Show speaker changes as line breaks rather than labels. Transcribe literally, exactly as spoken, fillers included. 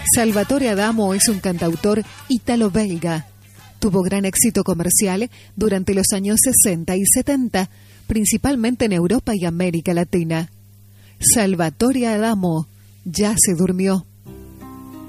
Salvatore Adamo es un cantautor ítalo-belga. Tuvo gran éxito comercial durante los años sesenta y setenta, principalmente en Europa y América Latina. Salvatore Adamo ya se durmió.